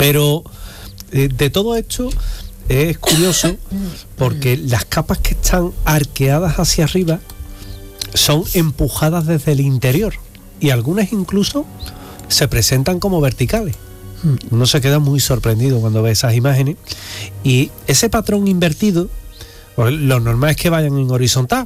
Pero de todo esto es curioso porque las capas que están arqueadas hacia arriba son empujadas desde el interior y algunas incluso se presentan como verticales. Uno se queda muy sorprendido cuando ve esas imágenes y ese patrón invertido, pues, lo normal es que vayan en horizontal.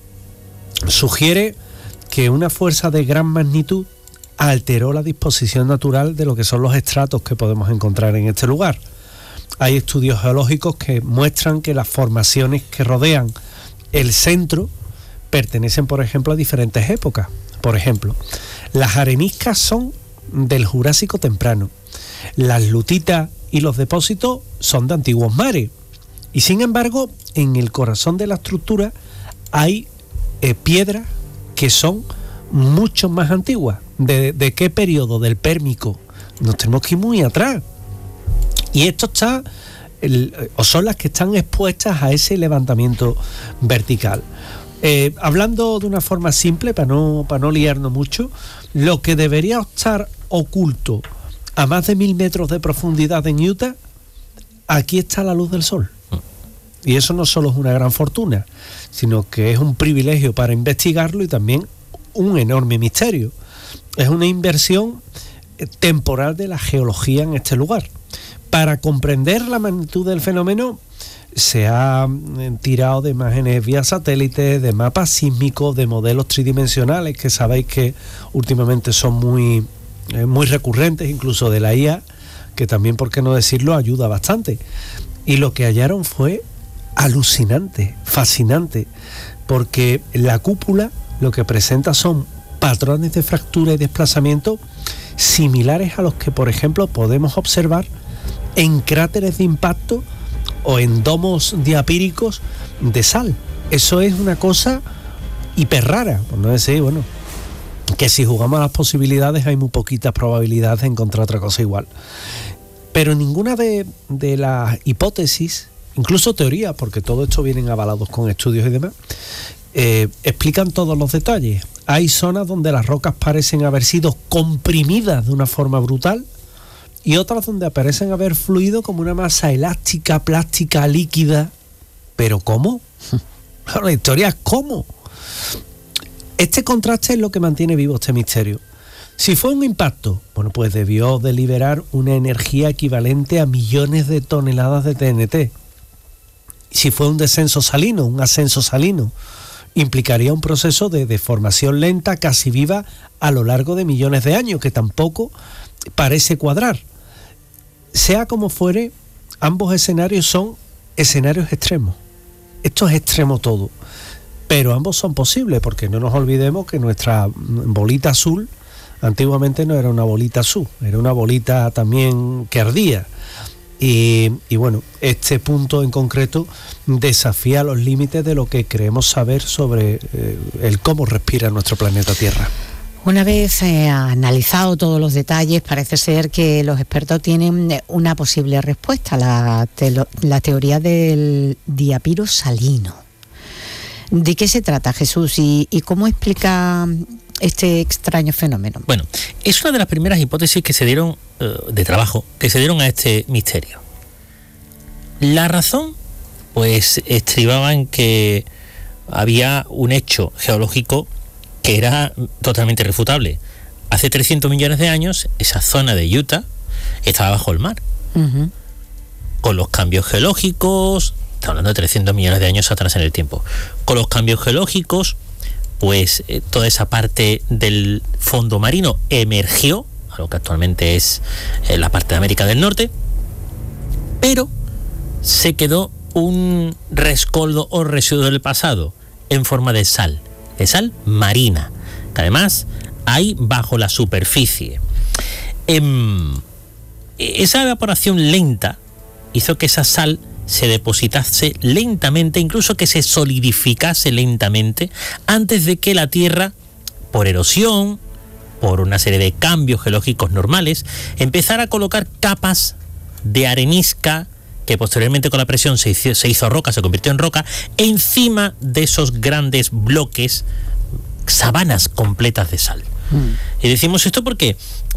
Sugiere que una fuerza de gran magnitud alteró la disposición natural de lo que son los estratos que podemos encontrar en este lugar. Hay estudios geológicos que muestran que las formaciones que rodean el centro pertenecen, por ejemplo, a diferentes épocas. Por ejemplo, las areniscas son del Jurásico temprano, las lutitas y los depósitos son de antiguos mares, y sin embargo, en el corazón de la estructura hay piedras que son mucho más antiguas. ¿De qué periodo? Del Pérmico. Nos tenemos que ir muy atrás. Y esto está, o son las que están expuestas a ese levantamiento vertical. Hablando de una forma simple, para no liarnos mucho, lo que debería estar oculto a más de 1000 metros de profundidad en Utah, aquí está la luz del sol. Y eso no solo es una gran fortuna, sino que es un privilegio para investigarlo y también un enorme misterio. Es una inversión temporal de la geología en este lugar. Para comprender la magnitud del fenómeno se ha tirado de imágenes vía satélite, de mapas sísmicos, de modelos tridimensionales que sabéis que últimamente son muy recurrentes, incluso de la IA, que también, por qué no decirlo, ayuda bastante. Y lo que hallaron fue alucinante, fascinante, porque la cúpula lo que presenta son patrones de fractura y desplazamiento similares a los que, por ejemplo, podemos observar en cráteres de impacto o en domos diapíricos de sal. Eso es una cosa hiper rara, por no decir, bueno, que si jugamos a las posibilidades hay muy poquitas probabilidades de encontrar otra cosa igual. Pero ninguna de las hipótesis, incluso teorías, porque todo esto vienen avalados con estudios y demás, explican todos los detalles. Hay zonas donde las rocas parecen haber sido comprimidas de una forma brutal y otras donde parecen haber fluido como una masa elástica, plástica, líquida. ¿Pero cómo? La historia es cómo. Este contraste es lo que mantiene vivo este misterio. Si fue un impacto, bueno, pues debió de liberar una energía equivalente a millones de toneladas de TNT. Si fue un descenso salino, un ascenso salino, implicaría un proceso de deformación lenta, casi viva, a lo largo de millones de años, que tampoco parece cuadrar. Sea como fuere, ambos escenarios son escenarios extremos. Esto es extremo todo, pero ambos son posibles, porque no nos olvidemos que nuestra bolita azul antiguamente no era una bolita azul, era una bolita también que ardía. Y bueno, este punto en concreto desafía los límites de lo que creemos saber sobre el cómo respira nuestro planeta Tierra. Una vez analizado todos los detalles, parece ser que los expertos tienen una posible respuesta, la teoría del diapiro salino. ¿De qué se trata, Jesús? ¿Y cómo explica este extraño fenómeno? Bueno, es una de las primeras hipótesis que se dieron de trabajo, que se dieron a este misterio. La razón, pues, estribaba en que había un hecho geológico que era totalmente irrefutable. Hace 300 millones de años, esa zona de Utah estaba bajo el mar. Uh-huh. Con los cambios geológicos, estamos hablando de 300 millones de años atrás en el tiempo, con los cambios geológicos, pues toda esa parte del fondo marino emergió a lo que actualmente es la parte de América del Norte, pero se quedó un rescoldo o residuo del pasado en forma de sal marina, que además hay bajo la superficie. Esa evaporación lenta hizo que esa sal se depositase lentamente, incluso que se solidificase lentamente, antes de que la Tierra, por erosión, por una serie de cambios geológicos normales, empezara a colocar capas de arenisca, que posteriormente con la presión se hizo roca, se convirtió en roca, encima de esos grandes bloques, sabanas completas de sal. Y decimos esto porque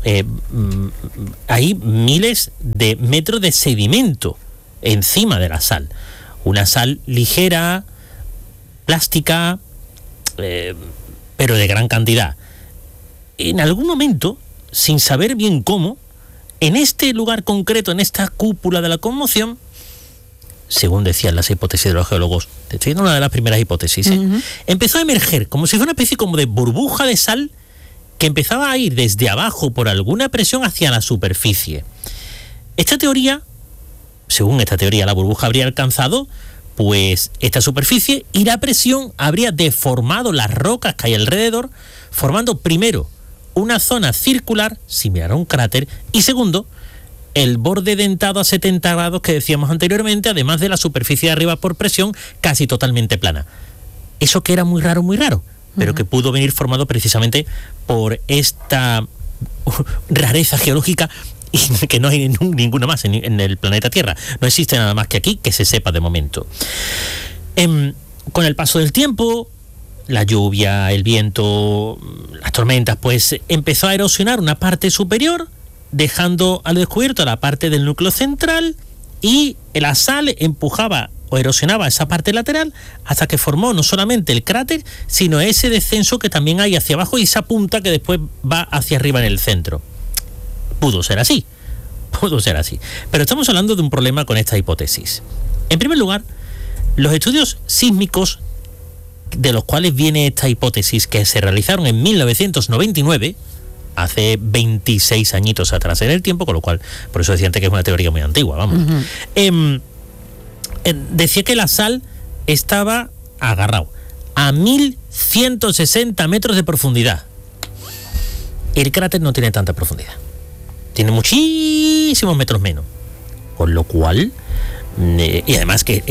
hay miles de metros de sedimento encima de la sal. Una sal ligera, plástica, pero de gran cantidad. En algún momento, sin saber bien cómo, en este lugar concreto, en esta cúpula de la conmoción, según decían las hipótesis de los geólogos, estoy dando una de las primeras hipótesis, empezó a emerger como si fuera una especie como de burbuja de sal que empezaba a ir desde abajo por alguna presión hacia la superficie. Esta teoría, según esta teoría, la burbuja habría alcanzado pues esta superficie y la presión habría deformado las rocas que hay alrededor, formando primero una zona circular similar a un cráter y segundo, el borde dentado a 70 grados que decíamos anteriormente, además de la superficie de arriba por presión casi totalmente plana. Eso que era muy raro, pero que pudo venir formado precisamente por esta rareza geológica y que no hay ninguna más en el planeta Tierra. No existe nada más que aquí que se sepa de momento. Con el paso del tiempo, la lluvia, el viento, las tormentas, pues empezó a erosionar una parte superior, dejando al descubierto la parte del núcleo central y la sal empujaba o erosionaba esa parte lateral hasta que formó no solamente el cráter, sino ese descenso que también hay hacia abajo y esa punta que después va hacia arriba en el centro. Pudo ser así. Pero estamos hablando de un problema con esta hipótesis. En primer lugar, los estudios sísmicos de los cuales viene esta hipótesis, que se realizaron en 1999, hace 26 añitos atrás en el tiempo, con lo cual, por eso decían que es una teoría muy antigua, vamos. Decía que la sal estaba agarrado a 1160 metros de profundidad. El cráter no tiene tanta profundidad. Tiene muchísimos metros menos. Con lo cual, y además que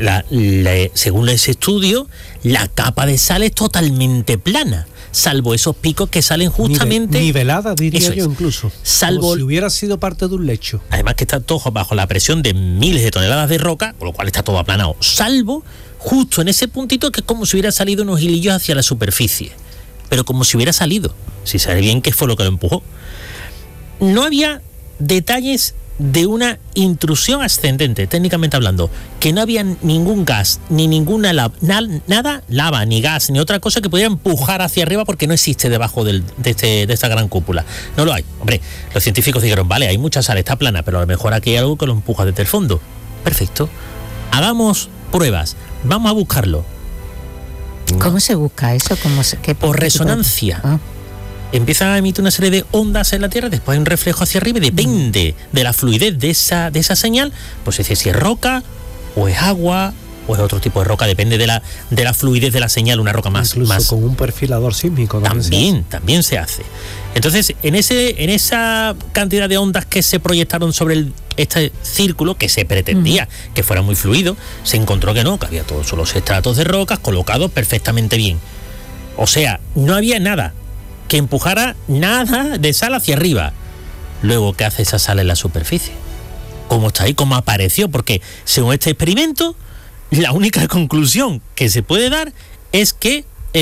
según ese estudio, la capa de sal es totalmente plana, salvo esos picos que salen justamente... Nivelada, diría yo, incluso. Salvo, como si hubiera sido parte de un lecho. Además que está todo bajo la presión de miles de toneladas de roca, con lo cual está todo aplanado. Salvo justo en ese puntito que es como si hubiera salido unos hilillos hacia la superficie. Pero como si hubiera salido. Si sabe bien qué fue lo que lo empujó. No había detalles de una intrusión ascendente, técnicamente hablando, que no había ningún gas, ni ninguna lava, ni gas, ni otra cosa que pudiera empujar hacia arriba porque no existe debajo de esta gran cúpula. No lo hay. Hombre, los científicos dijeron, vale, hay mucha sal, está plana, pero a lo mejor aquí hay algo que lo empuja desde el fondo. Perfecto. Hagamos pruebas. Vamos a buscarlo. ¿Cómo se busca eso? Por resonancia. Empieza a emitir una serie de ondas en la Tierra, después hay un reflejo hacia arriba y depende de la fluidez de esa señal, pues es decir, si es roca, o es agua, o es otro tipo de roca, depende de la fluidez de la señal, una roca más... Incluso con un perfilador sísmico. También se hace. Entonces, en esa cantidad de ondas que se proyectaron sobre este círculo, que se pretendía que fuera muy fluido, se encontró que no, que había todos los estratos de rocas colocados perfectamente bien. O sea, no había nada que empujara nada de sal hacia arriba. Luego, ¿qué hace esa sal en la superficie? ¿Cómo está ahí? ¿Cómo apareció? Porque según este experimento, la única conclusión que se puede dar es que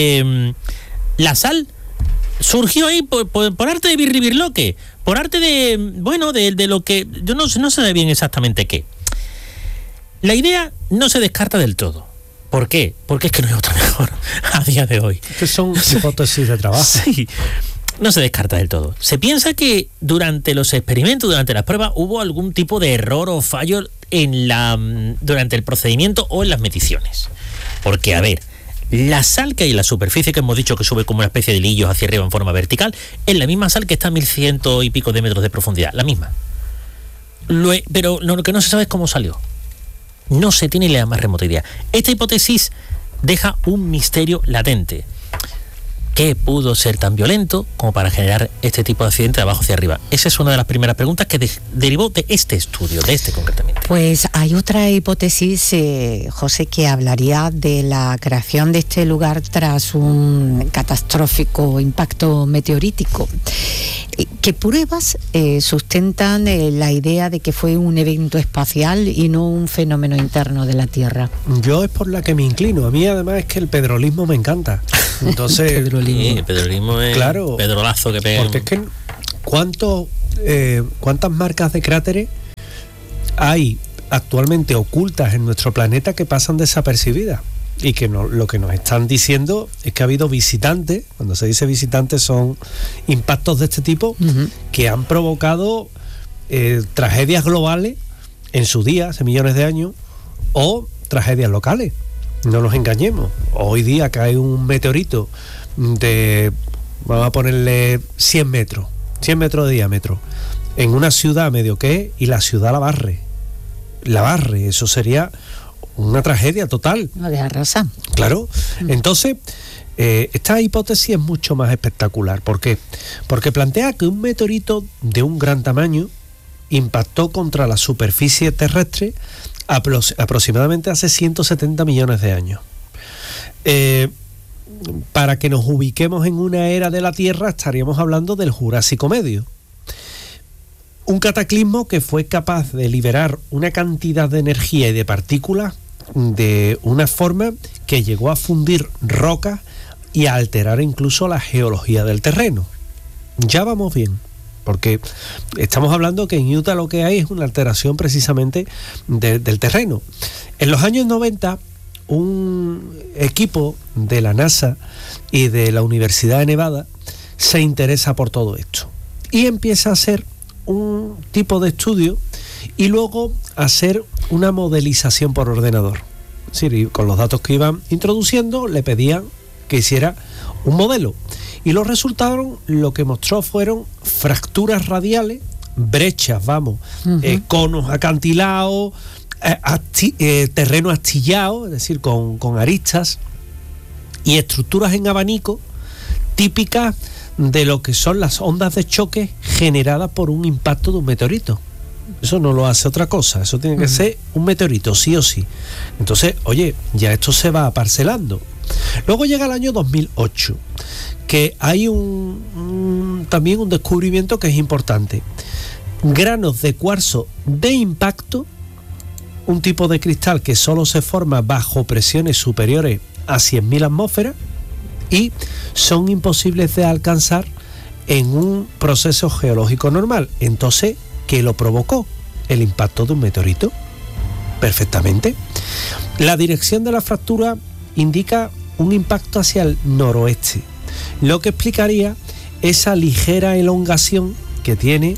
la sal surgió ahí por arte de birlibirloque, por arte de lo que yo no sé bien exactamente qué. La idea no se descarta del todo. ¿Por qué? Porque es que no hay otra mejor a día de hoy. Que son hipótesis de trabajo. Sí, no se descarta del todo. Se piensa que durante los experimentos, durante las pruebas, hubo algún tipo de error o fallo durante el procedimiento o en las mediciones. Porque, a ver, la sal que hay en la superficie, que hemos dicho que sube como una especie de hilillos hacia arriba en forma vertical, es la misma sal que está a 1100 y pico de metros de profundidad, la misma. Pero lo que no se sabe es cómo salió. No se tiene ni la más remota idea. Esta hipótesis deja un misterio latente. ¿Qué pudo ser tan violento como para generar este tipo de accidente de abajo hacia arriba? Esa es una de las primeras preguntas que derivó de este estudio, de este concretamente. Pues hay otra hipótesis, José, que hablaría de la creación de este lugar tras un catastrófico impacto meteorítico. ¿Qué pruebas sustentan la idea de que fue un evento espacial y no un fenómeno interno de la Tierra? Yo es por la que me inclino. A mí además es que el pedrolismo me encanta. Entonces, Sí, el pedrolismo es claro, pedrolazo que pega. Porque es que ¿cuántas marcas de cráteres hay actualmente ocultas en nuestro planeta que pasan desapercibidas? Y que lo que nos están diciendo es que ha habido visitantes, cuando se dice visitantes son impactos de este tipo, que han provocado tragedias globales en su día, hace millones de años, o tragedias locales. No nos engañemos. Hoy día cae un meteorito de, vamos a ponerle 100 metros de diámetro, en una ciudad medio que, y la ciudad la barre. Eso sería una tragedia total. No deja arrasar. Claro. Entonces, esta hipótesis es mucho más espectacular. ¿Por qué? Porque plantea que un meteorito de un gran tamaño impactó contra la superficie terrestre aproximadamente hace 170 millones de años. Para que nos ubiquemos en una era de la Tierra, estaríamos hablando del Jurásico Medio. Un cataclismo que fue capaz de liberar una cantidad de energía y de partículas de una forma que llegó a fundir rocas y a alterar incluso la geología del terreno. Ya vamos bien, porque estamos hablando que en Utah lo que hay es una alteración precisamente del terreno. En los años 90, un equipo de la NASA y de la Universidad de Nevada se interesa por todo esto y empieza a hacer un tipo de estudio y luego hacer una modelización por ordenador. Es decir, con los datos que iban introduciendo le pedían que hiciera un modelo y los resultados lo que mostró fueron fracturas radiales, brechas, conos acantilados, terreno astillado, es decir, con aristas y estructuras en abanico típicas de lo que son las ondas de choque generadas por un impacto de un meteorito. Eso no lo hace otra cosa, eso tiene que ser un meteorito, sí o sí. Entonces, oye, ya esto se va parcelando. Luego llega el año 2008, que hay también un descubrimiento que es importante. Granos de cuarzo de impacto, un tipo de cristal que solo se forma bajo presiones superiores a 100.000 atmósferas y son imposibles de alcanzar en un proceso geológico normal. Entonces, ¿qué lo provocó? El impacto de un meteorito. Perfectamente. La dirección de la fractura indica un impacto hacia el noroeste, lo que explicaría esa ligera elongación que tiene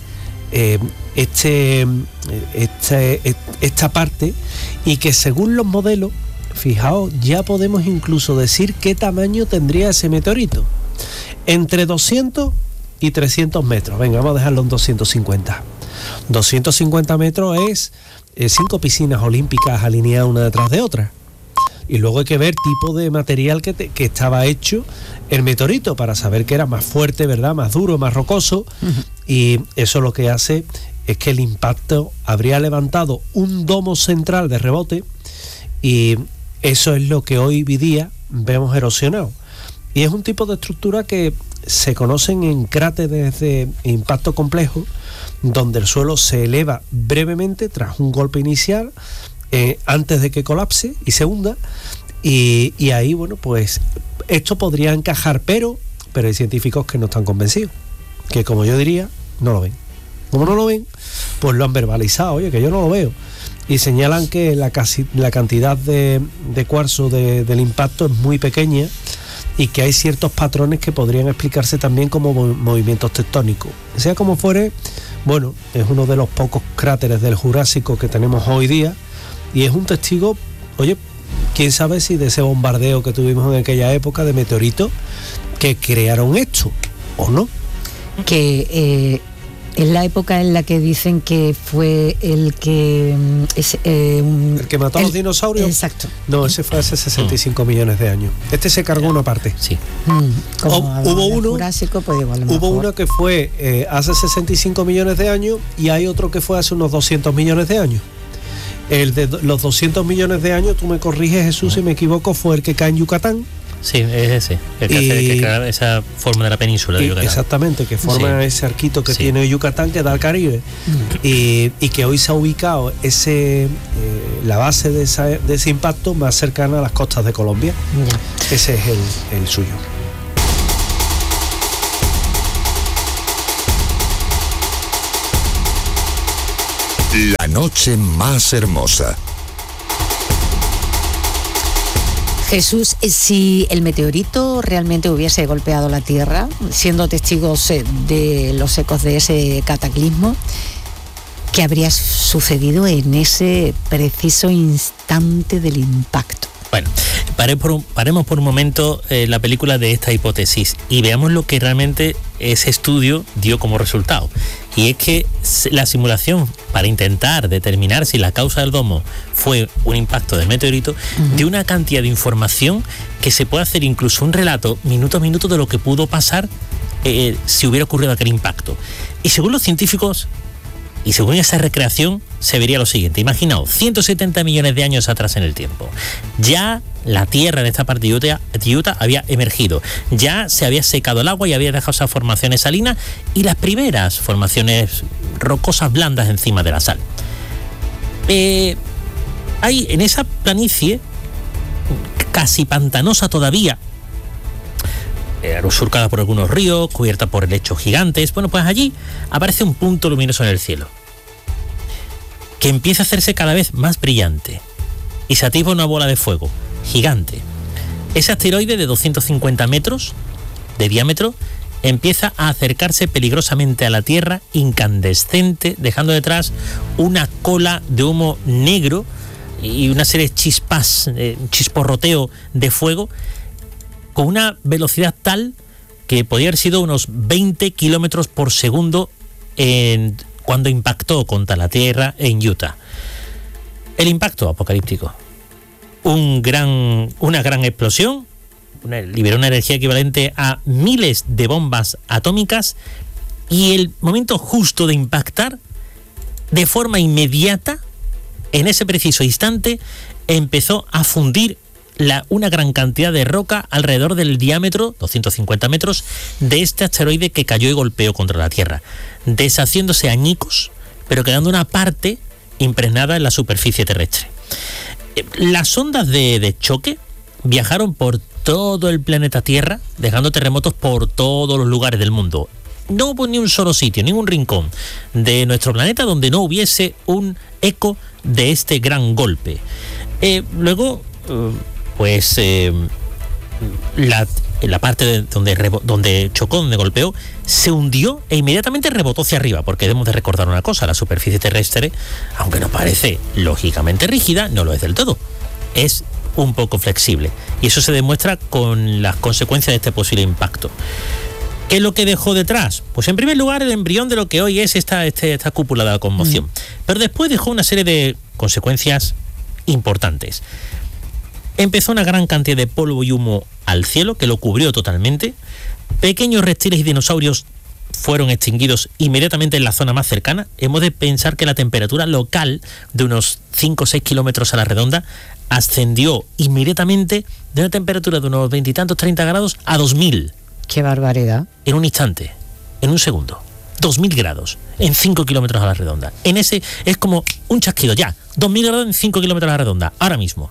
esta parte, y que según los modelos, fijaos, ya podemos incluso decir qué tamaño tendría ese meteorito. Entre 200 y 300 metros. Venga, vamos a dejarlo en 250. 250 metros es 5 piscinas olímpicas alineadas una detrás de otra. Y luego hay que ver tipo de material que estaba hecho el meteorito para saber que era más fuerte, ¿verdad? Más duro, más rocoso. Y eso lo que hace es que el impacto habría levantado un domo central de rebote, y eso es lo que hoy día vemos erosionado. Y es un tipo de estructura que se conocen en cráteres de impacto complejo, donde el suelo se eleva brevemente tras un golpe inicial, antes de que colapse y se hunda, y ahí, bueno, pues esto podría encajar, pero hay científicos que no están convencidos, que, como yo diría, no lo ven. Como no lo ven, pues lo han verbalizado, oye, que yo no lo veo, y señalan que la cantidad de cuarzo del impacto es muy pequeña y que hay ciertos patrones que podrían explicarse también como movimientos tectónicos. Sea como fuere, bueno, es uno de los pocos cráteres del Jurásico que tenemos hoy día, y es un testigo, oye, quién sabe si de ese bombardeo que tuvimos en aquella época de meteoritos que crearon esto, o no. Que es la época en la que dicen que fue el que el que mató a los dinosaurios. Exacto. No, ese fue hace 65 millones de años. Este se cargó una parte. Sí. Hubo uno que fue hace 65 millones de años, y hay otro que fue hace unos 200 millones de años. El de los 200 millones de años, tú me corriges, Jesús, si me equivoco, fue el que cae en Yucatán. Sí, es ese, el que crea esa forma de la península de Yucatán. Exactamente, que forma ese arquito que tiene Yucatán, que da al Caribe, y que hoy se ha ubicado la base de ese impacto más cercana a las costas de Colombia. Ese es el suyo. La noche más hermosa. Jesús, si el meteorito realmente hubiese golpeado la Tierra, siendo testigos de los ecos de ese cataclismo, ¿qué habría sucedido en ese preciso instante del impacto? Bueno, paremos por un momento la película de esta hipótesis y veamos lo que realmente ese estudio dio como resultado. Y es que la simulación, para intentar determinar si la causa del domo fue un impacto del meteorito, dio una cantidad de información que se puede hacer incluso un relato minuto a minuto de lo que pudo pasar si hubiera ocurrido aquel impacto. Y según los científicos, y según esa recreación, se vería lo siguiente. Imaginaos, 170 millones de años atrás en el tiempo. Ya la Tierra en esta parte de Utah había emergido. Ya se había secado el agua y había dejado esas formaciones salinas y las primeras formaciones rocosas blandas encima de la sal. Hay en esa planicie, casi pantanosa todavía, surcada por algunos ríos, cubierta por helechos gigantes, bueno, pues allí aparece un punto luminoso en el cielo, que empieza a hacerse cada vez más brillante y se atisba una bola de fuego gigante. Ese asteroide de 250 metros de diámetro empieza a acercarse peligrosamente a la Tierra, incandescente, dejando detrás una cola de humo negro y una serie de chispas, chisporroteo de fuego, con una velocidad tal que podía haber sido unos 20 kilómetros por segundo cuando impactó contra la Tierra en Utah. El impacto apocalíptico. Una gran explosión, liberó una energía equivalente a miles de bombas atómicas y el momento justo de impactar, de forma inmediata, en ese preciso instante, empezó a fundir una gran cantidad de roca alrededor del diámetro, 250 metros, de este asteroide que cayó y golpeó contra la Tierra, deshaciéndose añicos, pero quedando una parte impregnada en la superficie terrestre. Las ondas de choque viajaron por todo el planeta Tierra, dejando terremotos por todos los lugares del mundo. No hubo ni un solo sitio, ningún rincón de nuestro planeta donde no hubiese un eco de este gran golpe. Luego, la parte donde chocó, donde golpeó, se hundió e inmediatamente rebotó hacia arriba, porque debemos de recordar una cosa: la superficie terrestre, aunque no parece lógicamente rígida, no lo es del todo, es un poco flexible, y eso se demuestra con las consecuencias de este posible impacto. ¿Qué es lo que dejó detrás? Pues en primer lugar el embrión de lo que hoy es esta cúpula de la conmoción, pero después dejó una serie de consecuencias importantes. Empezó una gran cantidad de polvo y humo al cielo que lo cubrió totalmente. Pequeños reptiles y dinosaurios fueron extinguidos inmediatamente en la zona más cercana. Hemos de pensar que la temperatura local de unos 5 o 6 kilómetros a la redonda ascendió inmediatamente de una temperatura de unos 20 y tantos, 30 grados a 2000. ¡Qué barbaridad! En un instante, en un segundo. 2000 grados en 5 kilómetros a la redonda. En ese es como un chasquido, ya. 2000 grados en 5 kilómetros a la redonda, ahora mismo.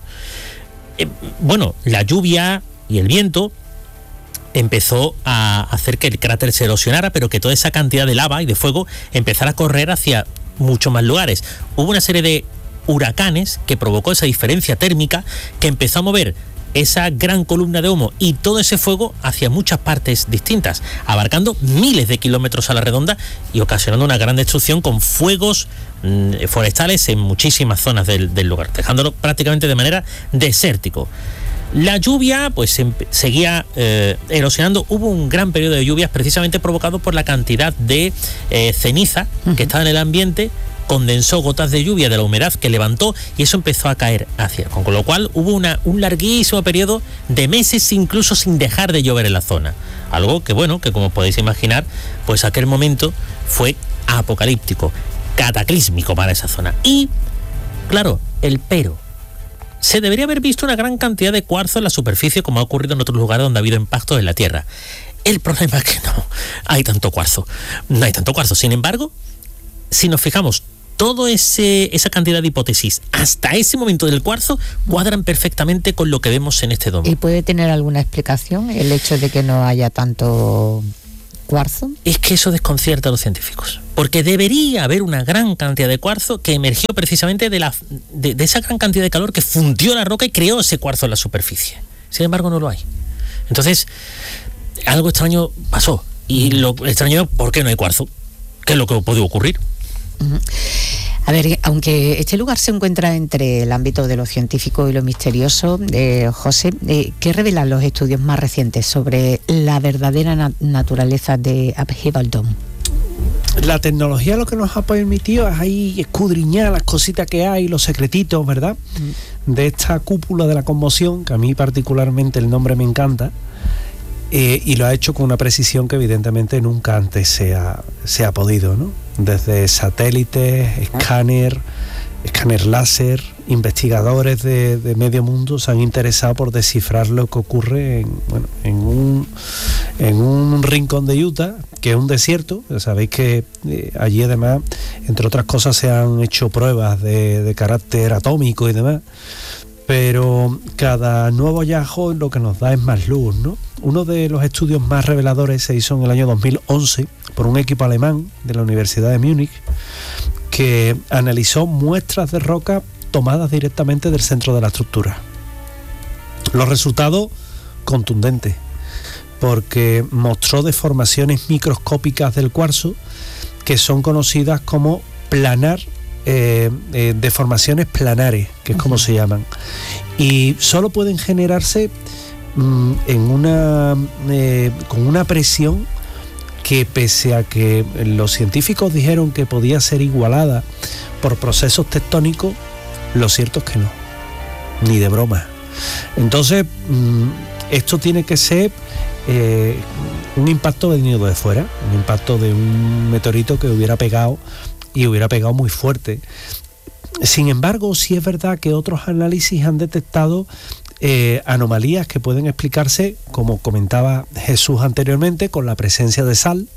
La lluvia y el viento empezó a hacer que el cráter se erosionara, pero que toda esa cantidad de lava y de fuego empezara a correr hacia muchos más lugares. Hubo una serie de huracanes que provocó esa diferencia térmica que empezó a mover esa gran columna de humo y todo ese fuego hacia muchas partes distintas, abarcando miles de kilómetros a la redonda y ocasionando una gran destrucción con fuegos forestales en muchísimas zonas del lugar, dejándolo prácticamente de manera desértico. La lluvia pues seguía erosionando. Hubo un gran periodo de lluvias precisamente provocado por la cantidad de ceniza que estaba en el ambiente. Condensó gotas de lluvia de la humedad que levantó y eso empezó a caer con lo cual hubo un larguísimo periodo de meses incluso sin dejar de llover en la zona. Algo que como podéis imaginar, pues aquel momento fue apocalíptico, cataclísmico para esa zona. Y, claro, se debería haber visto una gran cantidad de cuarzo en la superficie, como ha ocurrido en otros lugares donde ha habido impactos en la Tierra. El problema es que no hay tanto cuarzo. Sin embargo, si nos fijamos, toda esa cantidad de hipótesis hasta ese momento del cuarzo cuadran perfectamente con lo que vemos en este domo. ¿Y puede tener alguna explicación el hecho de que no haya tanto cuarzo? Es que eso desconcierta a los científicos, porque debería haber una gran cantidad de cuarzo que emergió precisamente de esa gran cantidad de calor que fundió la roca y creó ese cuarzo en la superficie. Sin embargo, no lo hay. Entonces, algo extraño pasó. Y lo extraño es por qué no hay cuarzo. ¿Qué es lo que puede ocurrir? A ver, aunque este lugar se encuentra entre el ámbito de lo científico y lo misterioso, José, ¿qué revelan los estudios más recientes sobre la verdadera naturaleza de Upheaval Dome? La tecnología lo que nos ha permitido es ahí escudriñar las cositas que hay, los secretitos, ¿verdad? De esta cúpula de la conmoción, que a mí particularmente el nombre me encanta, y lo ha hecho con una precisión que evidentemente nunca antes se ha podido, ¿no? Desde satélites, escáner láser, investigadores de medio mundo se han interesado por descifrar lo que ocurre en un rincón de Utah, que es un desierto. Ya sabéis que allí además, entre otras cosas, se han hecho pruebas de carácter atómico y demás, pero cada nuevo hallazgo lo que nos da es más luz, ¿no? Uno de los estudios más reveladores se hizo en el año 2011 por un equipo alemán de la Universidad de Múnich, que analizó muestras de roca tomadas directamente del centro de la estructura. Los resultados contundentes, porque mostró deformaciones microscópicas del cuarzo que son conocidas como deformaciones planares, que es como se llaman, y solo pueden generarse con una presión que, pese a que los científicos dijeron que podía ser igualada por procesos tectónicos, lo cierto es que no, ni de broma. Entonces, esto tiene que ser un impacto venido de fuera, un impacto de un meteorito que hubiera pegado muy fuerte. Sin embargo, sí es verdad que otros análisis han detectado anomalías que pueden explicarse, como comentaba Jesús anteriormente, con la presencia de sal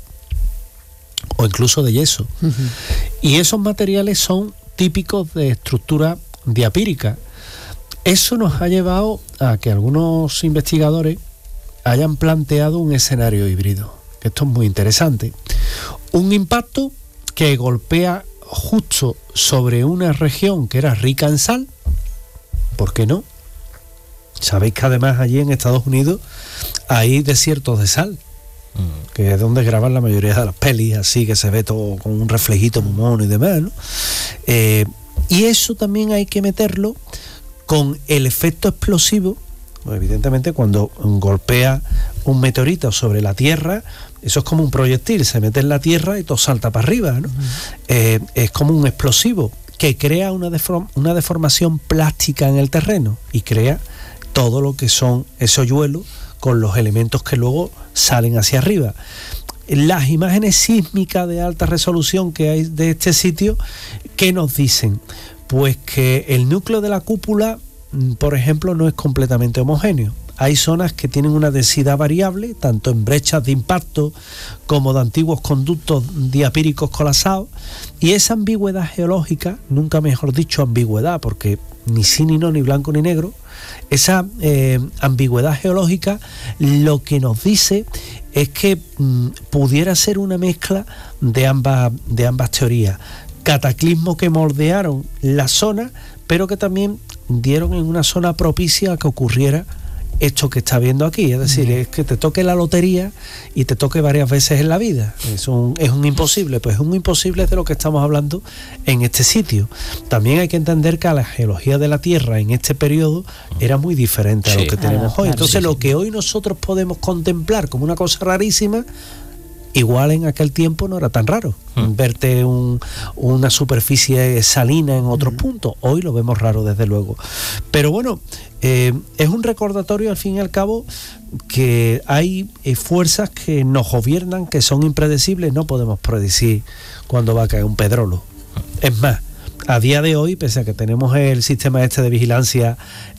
o incluso de yeso. Y esos materiales son típicos de estructura diapírica. Eso nos ha llevado a que algunos investigadores hayan planteado un escenario híbrido. Esto es muy interesante. Un impacto que golpea justo sobre una región que era rica en sal. ¿Por qué no? Sabéis que además allí en Estados Unidos hay desiertos de sal, que es donde graban la mayoría de las pelis, así que se ve todo con un reflejito muy mono y demás, ¿no? Y eso también hay que meterlo con el efecto explosivo. Pues evidentemente, cuando golpea un meteorito sobre la Tierra, eso es como un proyectil, se mete en la Tierra y todo salta para arriba, ¿no? Es como un explosivo que crea una deformación plástica en el terreno y crea todo lo que son esos hoyuelos con los elementos que luego salen hacia arriba. Las imágenes sísmicas de alta resolución que hay de este sitio, ¿qué nos dicen? Pues que el núcleo de la cúpula, por ejemplo, no es completamente homogéneo. Hay zonas que tienen una densidad variable, tanto en brechas de impacto como de antiguos conductos diapíricos colapsados, y esa ambigüedad geológica, nunca mejor dicho ambigüedad, porque ni sí ni no, ni blanco ni negro, esa ambigüedad geológica lo que nos dice es que pudiera ser una mezcla de ambas teorías. Cataclismos que moldearon la zona, pero que también dieron en una zona propicia a que ocurriera esto que está viendo aquí. Es decir, es que te toque la lotería y te toque varias veces en la vida. Es un imposible. Pues un imposible es de lo que estamos hablando en este sitio. También hay que entender que la geología de la Tierra en este periodo era muy diferente a lo que tenemos hoy. Entonces, lo que hoy nosotros podemos contemplar como una cosa rarísima, igual en aquel tiempo no era tan raro. Verte una superficie salina en otros puntos. Hoy lo vemos raro, desde luego. Pero bueno, es un recordatorio al fin y al cabo que hay fuerzas que nos gobiernan, que son impredecibles. No podemos predecir cuándo va a caer un pedrolo. Es más, a día de hoy, pese a que tenemos el sistema este de vigilancia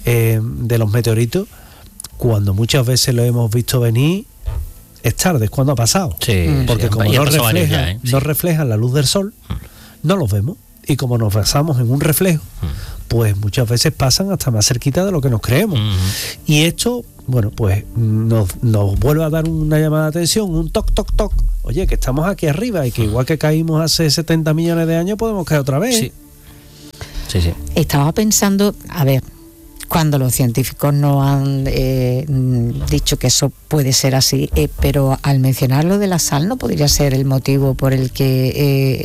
de los meteoritos, cuando muchas veces lo hemos visto venir, es tarde, es cuando ha pasado. Porque como no reflejan la luz del sol, no los vemos. Y como nos basamos en un reflejo, pues muchas veces pasan hasta más cerquita de lo que nos creemos. Y esto bueno, pues nos vuelve a dar una llamada de atención, un toc, toc, toc. Oye, que estamos aquí arriba y que igual que caímos hace 70 millones de años, podemos caer otra vez. Sí. Estaba pensando, a ver, cuando los científicos no han dicho que eso puede ser así, pero al mencionar lo de la sal, ¿no podría ser el motivo por el que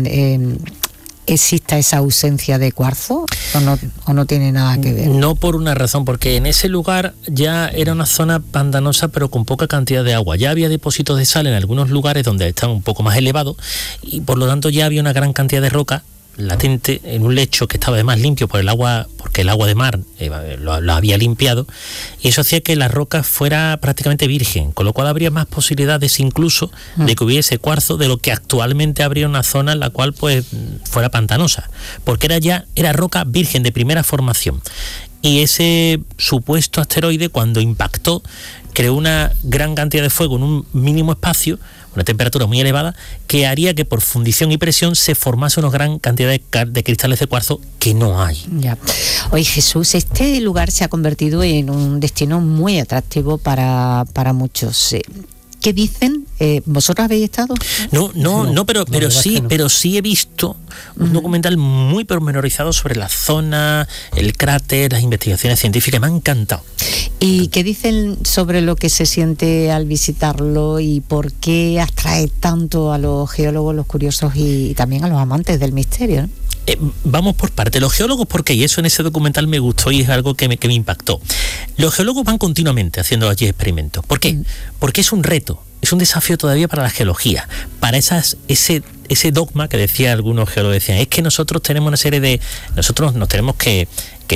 exista esa ausencia de cuarzo? ¿O no tiene nada que ver? No, por una razón, porque en ese lugar ya era una zona pantanosa pero con poca cantidad de agua. Ya había depósitos de sal en algunos lugares donde están un poco más elevados y por lo tanto ya había una gran cantidad de roca latente en un lecho que estaba además limpio por el agua, porque el agua de mar lo había limpiado, y eso hacía que la roca fuera prácticamente virgen, con lo cual habría más posibilidades incluso de que hubiese cuarzo de lo que actualmente habría una zona en la cual pues fuera pantanosa, porque era roca virgen de primera formación. Y ese supuesto asteroide, cuando impactó, creó una gran cantidad de fuego en un mínimo espacio, una temperatura muy elevada, que haría que por fundición y presión se formase una gran cantidad de cristales de cuarzo que no hay. Ya. Oye, Jesús, este lugar se ha convertido en un destino muy atractivo para muchos. ¿Qué dicen? ¿Vosotros habéis estado? No, pero sí he visto un documental muy pormenorizado sobre la zona, el cráter, las investigaciones científicas. Me ha encantado. ¿Y qué dicen sobre lo que se siente al visitarlo y por qué atrae tanto a los geólogos, los curiosos y también a los amantes del misterio, ¿no? Vamos por parte. Los geólogos, porque y eso en ese documental me gustó y es algo que me impactó. Los geólogos van continuamente haciendo allí experimentos. ¿Por qué? Porque es un reto, es un desafío todavía para la geología, para ese dogma que decía algunos geólogos, decían, es que nosotros tenemos una serie de... Nosotros nos tenemos que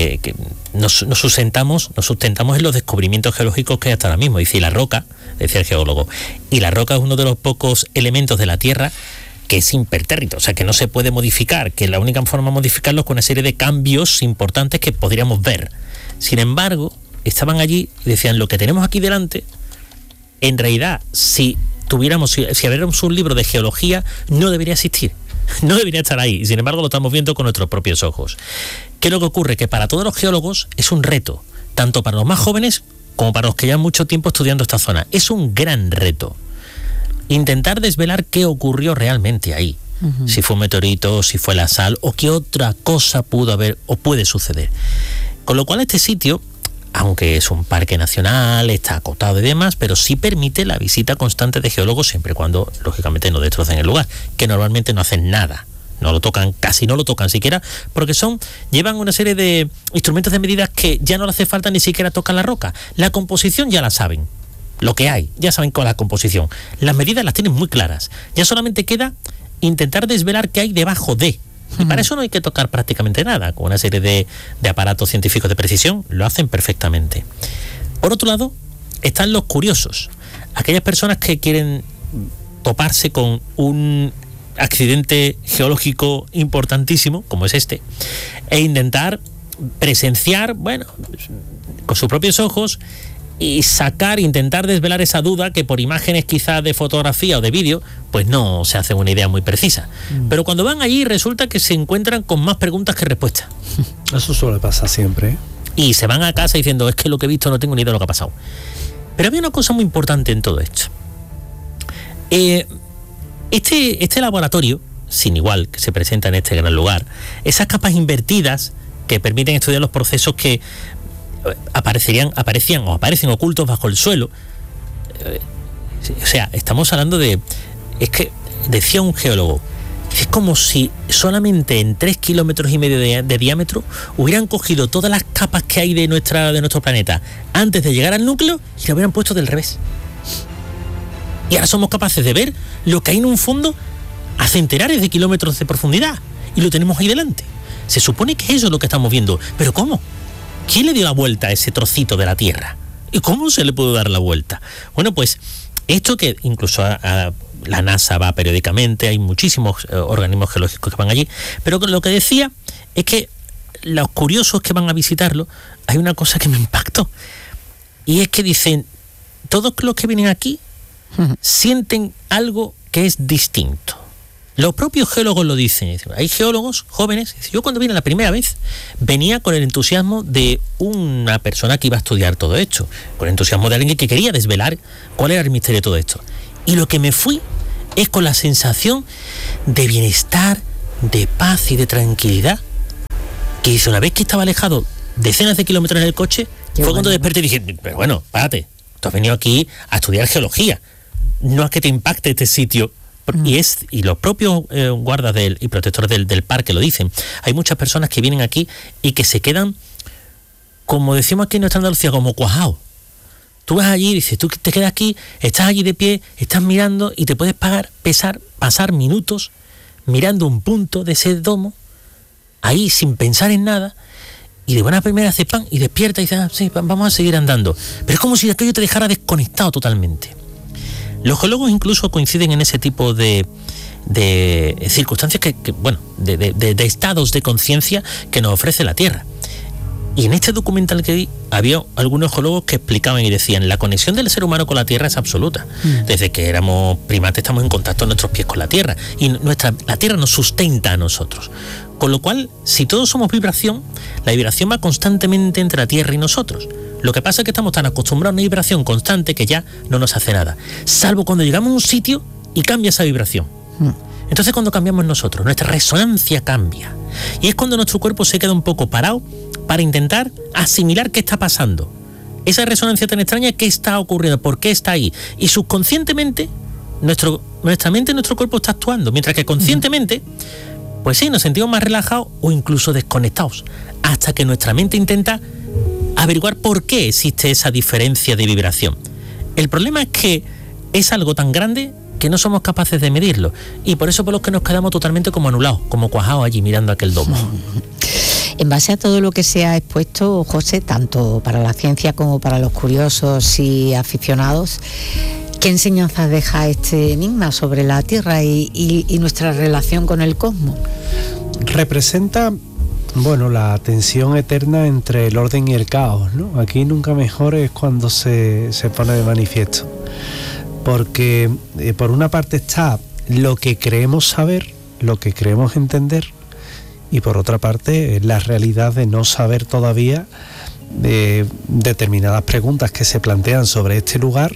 nos sustentamos en los descubrimientos geológicos que hay hasta ahora mismo. Dice, y la roca, decía el geólogo, y la roca es uno de los pocos elementos de la Tierra que es impertérrito, o sea, que no se puede modificar, que la única forma de modificarlo es con una serie de cambios importantes que podríamos ver. Sin embargo, estaban allí y decían, lo que tenemos aquí delante, en realidad, si abriéramos un libro de geología, no debería existir, no debería estar ahí, y sin embargo lo estamos viendo con nuestros propios ojos. ¿Qué es lo que ocurre? Que para todos los geólogos es un reto, tanto para los más jóvenes como para los que llevan mucho tiempo estudiando esta zona. Es un gran reto intentar desvelar qué ocurrió realmente ahí. Si fue un meteorito, si fue la sal o qué otra cosa pudo haber o puede suceder. Con lo cual este sitio, aunque es un parque nacional, está acotado y demás, pero sí permite la visita constante de geólogos siempre y cuando, lógicamente, no destrocen el lugar, que normalmente no hacen nada. No lo tocan, casi no lo tocan siquiera, porque llevan una serie de instrumentos de medidas que ya no le hace falta ni siquiera tocar la roca. La composición ya la saben. Lo que hay, ya saben con la composición. Las medidas las tienen muy claras. Ya solamente queda intentar desvelar qué hay debajo de. Y para eso no hay que tocar prácticamente nada. Con una serie de aparatos científicos de precisión lo hacen perfectamente. Por otro lado, están los curiosos. Aquellas personas que quieren toparse con un accidente geológico importantísimo, como es este, e intentar presenciar, con sus propios ojos, y intentar desvelar esa duda que por imágenes quizás de fotografía o de vídeo, pues no se hace una idea muy precisa. Pero cuando van allí resulta que se encuentran con más preguntas que respuestas. Eso suele pasar siempre, ¿eh? Y se van a casa diciendo, es que lo que he visto no tengo ni idea de lo que ha pasado. Pero había una cosa muy importante en todo esto. Este laboratorio, sin igual, que se presenta en este gran lugar, esas capas invertidas que permiten estudiar los procesos que aparecen ocultos bajo el suelo. O sea, estamos hablando es que, decía un geólogo, es como si solamente en 3,5 kilómetros de diámetro hubieran cogido todas las capas que hay de nuestro planeta antes de llegar al núcleo y lo hubieran puesto del revés. Y ahora somos capaces de ver lo que hay en un fondo a centenares de kilómetros de profundidad y lo tenemos ahí delante. Se supone que eso es lo que estamos viendo, pero ¿cómo? ¿Quién le dio la vuelta a ese trocito de la Tierra? ¿Y cómo se le pudo dar la vuelta? Bueno, pues esto que incluso a la NASA va periódicamente, hay muchísimos organismos geológicos que van allí, pero lo que decía es que los curiosos que van a visitarlo, hay una cosa que me impactó, y es que dicen, todos los que vienen aquí sienten algo que es distinto. Los propios geólogos lo dicen. Hay geólogos jóvenes. Yo cuando vine la primera vez venía con el entusiasmo de una persona que iba a estudiar todo esto, con el entusiasmo de alguien que quería desvelar cuál era el misterio de todo esto. Y lo que me fui es con la sensación de bienestar, de paz y de tranquilidad que hice una vez que estaba alejado decenas de kilómetros en el coche. Fue cuando desperté y dije, pero bueno, párate, tú has venido aquí a estudiar geología, no es que te impacte este sitio. Y los propios guardas y protectores del parque lo dicen. Hay muchas personas que vienen aquí y que se quedan, como decimos aquí en nuestra Andalucía, como cuajados. Tú vas allí y dices, tú te quedas aquí, estás allí de pie, estás mirando y te puedes pasar minutos mirando un punto de ese domo, ahí sin pensar en nada, y de buena primera hace pan y despierta y dice, sí, vamos a seguir andando. Pero es como si aquello te dejara desconectado totalmente. Los geólogos incluso coinciden en ese tipo de circunstancias de estados de conciencia que nos ofrece la Tierra. Y en este documental que vi, había algunos geólogos que explicaban y decían, la conexión del ser humano con la Tierra es absoluta. Desde que éramos primates estamos en contacto nuestros pies con la Tierra. Y la Tierra nos sustenta a nosotros. Con lo cual, si todos somos vibración, la vibración va constantemente entre la Tierra y nosotros. Lo que pasa es que estamos tan acostumbrados a una vibración constante que ya no nos hace nada. Salvo cuando llegamos a un sitio y cambia esa vibración. Entonces cuando cambiamos nosotros, nuestra resonancia cambia. Y es cuando nuestro cuerpo se queda un poco parado para intentar asimilar qué está pasando. Esa resonancia tan extraña, ¿qué está ocurriendo? ¿Por qué está ahí? Y subconscientemente, nuestra mente y nuestro cuerpo está actuando. Mientras que conscientemente, pues sí, nos sentimos más relajados o incluso desconectados. Hasta que nuestra mente intenta averiguar por qué existe esa diferencia de vibración. El problema es que es algo tan grande que no somos capaces de medirlo. Y por eso por los que nos quedamos totalmente como anulados, como cuajados allí mirando aquel domo. En base a todo lo que se ha expuesto, José, tanto para la ciencia como para los curiosos y aficionados, ¿qué enseñanzas deja este enigma sobre la Tierra y nuestra relación con el cosmos? Representa, la tensión eterna entre el orden y el caos, ¿no? Aquí nunca mejor es cuando se pone de manifiesto. Porque por una parte está lo que creemos saber, lo que creemos entender, y por otra parte la realidad de no saber todavía determinadas preguntas que se plantean sobre este lugar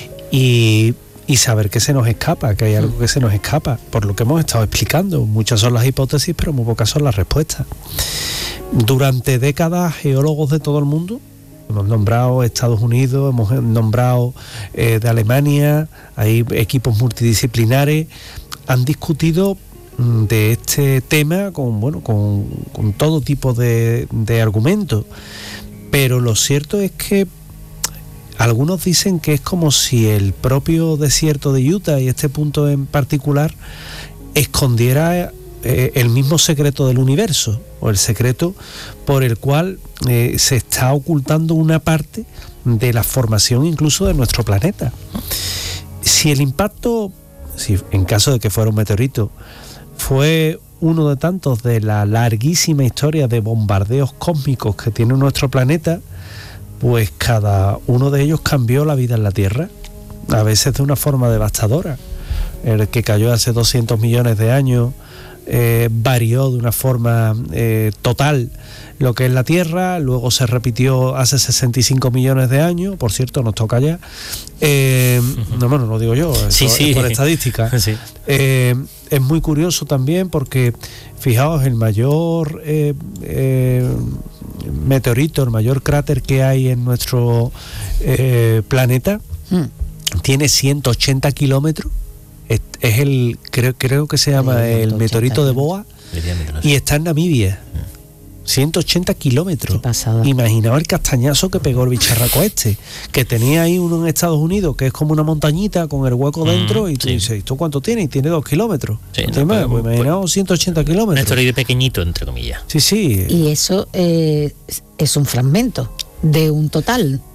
y saber que se nos escapa, que hay algo que se nos escapa, por lo que hemos estado explicando. Muchas son las hipótesis, pero muy pocas son las respuestas. Durante décadas, geólogos de todo el mundo, hemos nombrado Estados Unidos, hemos nombrado de Alemania, hay equipos multidisciplinares, han discutido de este tema con todo tipo de argumentos, pero lo cierto es que algunos dicen que es como si el propio desierto de Utah y este punto en particular escondiera el mismo secreto del universo, o el secreto por el cual se está ocultando una parte de la formación incluso de nuestro planeta. Si el impacto, en caso de que fuera un meteorito, fue uno de tantos de la larguísima historia de bombardeos cósmicos que tiene nuestro planeta, pues cada uno de ellos cambió la vida en la Tierra, a veces de una forma devastadora. El que cayó hace 200 millones de años varió de una forma total lo que es la Tierra, luego se repitió hace 65 millones de años, por cierto, nos toca ya. No lo digo yo, es por estadística. Sí. Es muy curioso también porque, fijaos, el mayor meteorito, el mayor cráter que hay en nuestro planeta, tiene 180 kilómetros. Es el, creo que se llama el meteorito de Boa, y está en Namibia. 180 kilómetros. Imaginaos el castañazo que pegó el bicharraco que tenía ahí uno en Estados Unidos, que es como una montañita con el hueco dentro, y tú dices, ¿esto cuánto tiene? Y tiene 2 kilómetros. Sí, imaginaos 180 kilómetros. Un asteroide pequeñito, entre comillas. Sí. Y eso es un fragmento de un total.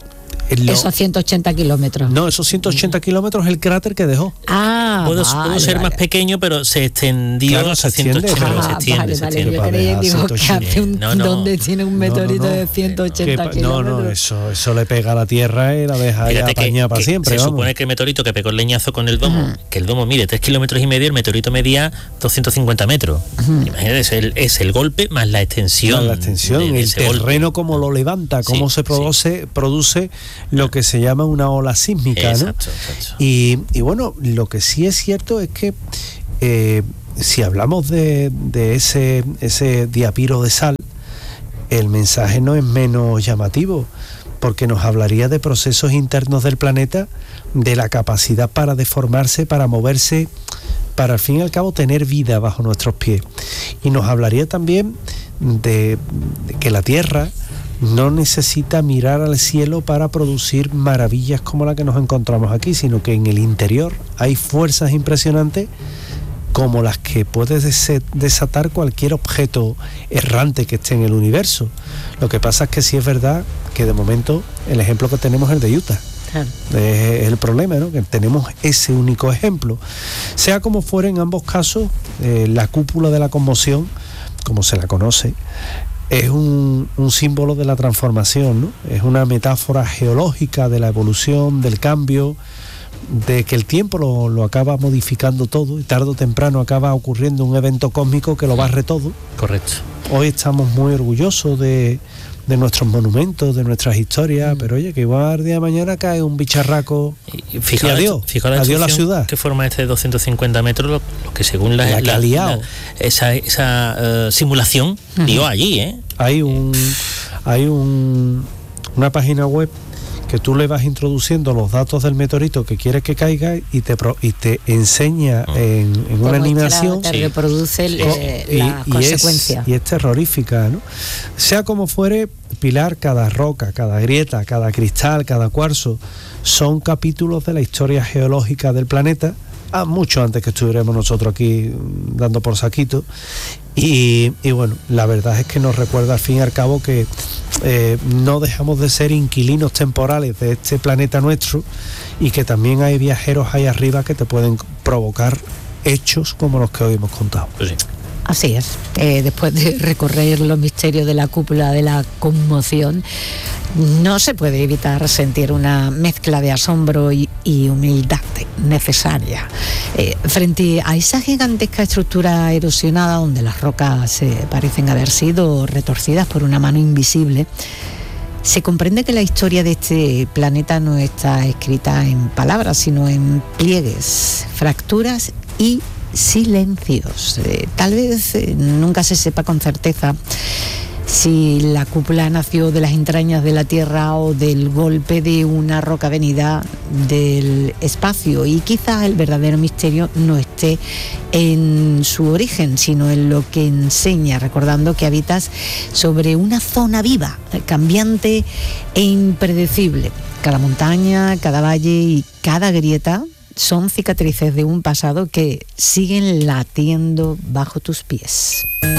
Esos 180 kilómetros. No, esos 180 kilómetros es el cráter que dejó. Pudo ser más pequeño, pero se extendió hasta 180. Se extiende. Yo creía que donde tiene un meteorito de 180 kilómetros. No, eso le pega a la Tierra y la deja ya apañada para siempre. Se supone que el meteorito que pegó el leñazo con el domo, que el domo mide 3,5 kilómetros, el meteorito medía 250 metros. Imagínate, es el golpe más la extensión. El terreno, como lo levanta, cómo se produce lo que se llama una ola sísmica, ¿no? Exacto. Y bueno, lo que sí es cierto es que si hablamos de ese diapiro de sal, el mensaje no es menos llamativo, porque nos hablaría de procesos internos del planeta, de la capacidad para deformarse, para moverse, para al fin y al cabo tener vida bajo nuestros pies. Y nos hablaría también de que la Tierra no necesita mirar al cielo para producir maravillas como la que nos encontramos aquí, sino que en el interior hay fuerzas impresionantes como las que puede desatar cualquier objeto errante que esté en el universo. Lo que pasa es que sí es verdad que de momento el ejemplo que tenemos es el de Utah. Claro. Es el problema, ¿no? Que tenemos ese único ejemplo. Sea como fuera, en ambos casos, la cúpula de la conmoción, como se la conoce, es un símbolo de la transformación, ¿no? Es una metáfora geológica de la evolución, del cambio, de que el tiempo lo acaba modificando todo y tarde o temprano acaba ocurriendo un evento cósmico que lo barre todo. Correcto. Hoy estamos muy orgullosos de nuestros monumentos, de nuestras historias, pero oye, que igual el día de mañana cae un bicharraco y adiós la ciudad. Que forma este de 250 metros, lo que según esa simulación dio allí, ¿eh? Hay una página web que tú le vas introduciendo los datos del meteorito que quieres que caiga y te enseña en una animación. Te reproduce la consecuencia. Y es terrorífica, ¿no? Sea como fuere, Pilar, cada roca, cada grieta, cada cristal, cada cuarzo son capítulos de la historia geológica del planeta, mucho antes que estuviéramos nosotros aquí dando por saquito. Y bueno, la verdad es que nos recuerda al fin y al cabo que no dejamos de ser inquilinos temporales de este planeta nuestro, y que también hay viajeros ahí arriba que te pueden provocar hechos como los que hoy hemos contado. Pues sí. Así es, después de recorrer los misterios de la cúpula de la conmoción, no se puede evitar sentir una mezcla de asombro y humildad necesaria frente a esa gigantesca estructura erosionada donde las rocas parecen haber sido retorcidas por una mano invisible. Se comprende que la historia de este planeta no está escrita en palabras, sino en pliegues, fracturas y silencios. Tal vez nunca se sepa con certeza si la cúpula nació de las entrañas de la Tierra o del golpe de una roca venida del espacio, y quizás el verdadero misterio no esté en su origen, sino en lo que enseña, recordando que habitas sobre una zona viva, cambiante e impredecible. Cada montaña, cada valle y cada grieta son cicatrices de un pasado que siguen latiendo bajo tus pies.